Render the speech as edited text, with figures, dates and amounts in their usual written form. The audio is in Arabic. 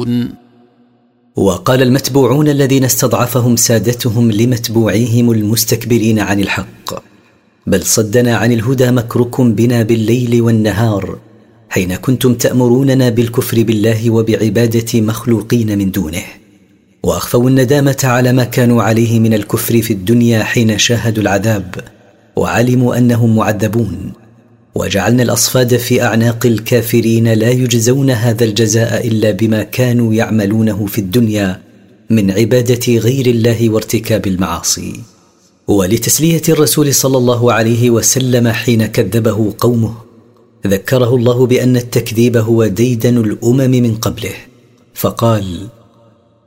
يعملون. وقال المتبوعون الذين استضعفهم سادتهم لمتبوعيهم المستكبرين عن الحق: بل صدنا عن الهدى مكركم بنا بالليل والنهار حين كنتم تأمروننا بالكفر بالله وبعبادة مخلوقين من دونه. وأخفوا الندامة على ما كانوا عليه من الكفر في الدنيا حين شاهدوا العذاب وعلموا أنهم معذبون، وجعلنا الأصفاد في أعناق الكافرين لا يجزون هذا الجزاء إلا بما كانوا يعملونه في الدنيا من عبادة غير الله وارتكاب المعاصي. ولتسلية الرسول صلى الله عليه وسلم حين كذبه قومه ذكره الله بأن التكذيب هو ديدن الأمم من قبله، فقال: